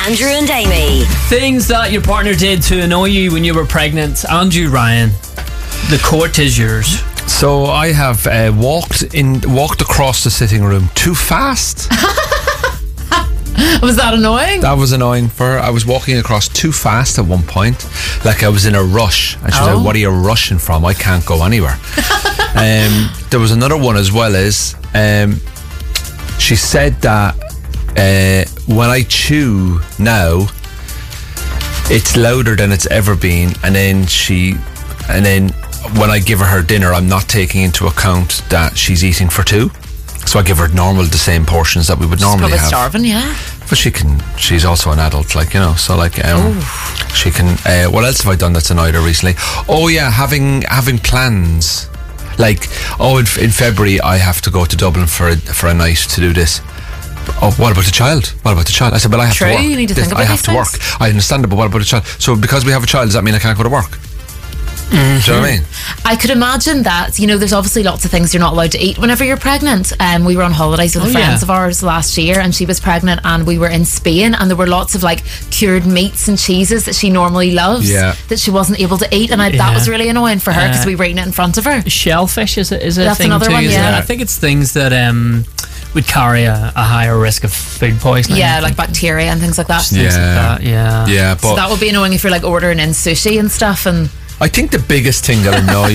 Andrew and Amy. Things that your partner did to annoy you when you were pregnant. Andrew Ryan, the court is yours. So I have walked across the sitting room too fast. Was that annoying? That was annoying for her. I was walking across too fast at one point, like I was in a rush. And she was like, "What are you rushing from? I can't go anywhere." There was another one as well as she said that when I chew now, it's louder than it's ever been, and then when I give her dinner, I'm not taking into account that she's eating for two. So I give her the same portions that we would normally have. She's probably starving, yeah. But she's also an adult, so she can, what else have I done that's annoyed her recently? Oh yeah, having plans. Like, in February I have to go to Dublin for a night to do this. Oh, what about the child? I said, well, I have to work. You need to think about I have to work. I understand it, but what about the child? So because we have a child, does that mean I can't go to work? Mm-hmm. Do you know what I mean? I could imagine that, there's obviously lots of things you're not allowed to eat whenever you're pregnant. We were on holidays with a friend of ours last year, and she was pregnant, and we were in Spain, and there were lots of cured meats and cheeses that she normally loves that she wasn't able to eat, and that was really annoying for her because we were eating it in front of her. Shellfish is a That's thing another too, one, isn't yeah. it? I think it's things that would carry a higher risk of food poisoning. Yeah, like bacteria and things like that. Yeah, but so that would be annoying if you're ordering in sushi and stuff. And I think the biggest thing that